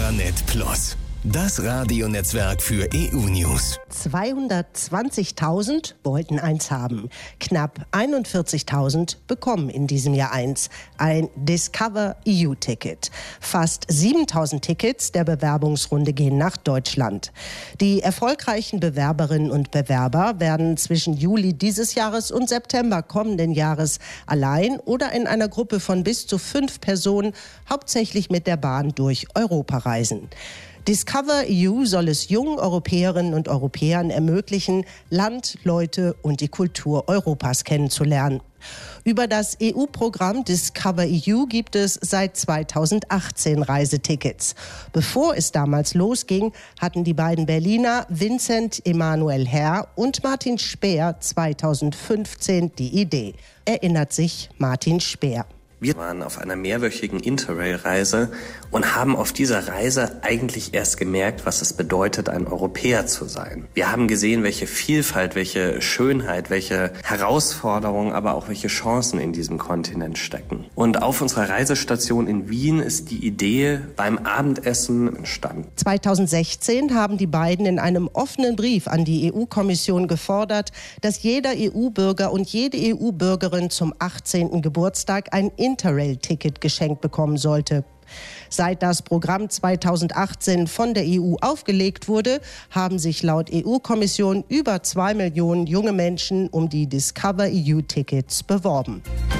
Hörner.net Plus, das Radionetzwerk für EU-News. 220.000 wollten eins haben. Knapp 41.000 bekommen in diesem Jahr eins. Ein Discover EU-Ticket. Fast 7.000 Tickets der Bewerbungsrunde gehen nach Deutschland. Die erfolgreichen Bewerberinnen und Bewerber werden zwischen Juli dieses Jahres und September kommenden Jahres allein oder in einer Gruppe von bis zu 5 Personen hauptsächlich mit der Bahn durch Europa reisen. Discover EU soll es jungen Europäerinnen und Europäern ermöglichen, Land, Leute und die Kultur Europas kennenzulernen. Über das EU-Programm Discover EU gibt es seit 2018 Reisetickets. Bevor es damals losging, hatten die beiden Berliner Vincent Emanuel Herr und Martin Speer 2015 die Idee. Erinnert sich Martin Speer. Wir waren auf einer mehrwöchigen Interrail-Reise und haben auf dieser Reise eigentlich erst gemerkt, was es bedeutet, ein Europäer zu sein. Wir haben gesehen, welche Vielfalt, welche Schönheit, welche Herausforderungen, aber auch welche Chancen in diesem Kontinent stecken. Und auf unserer Reisestation in Wien ist die Idee beim Abendessen entstanden. 2016 haben die beiden in einem offenen Brief an die EU-Kommission gefordert, dass jeder EU-Bürger und jede EU-Bürgerin zum 18. Geburtstag ein Interrail-Ticket geschenkt bekommen sollte. Seit das Programm 2018 von der EU aufgelegt wurde, haben sich laut EU-Kommission über 2 Millionen junge Menschen um die Discover EU-Tickets beworben.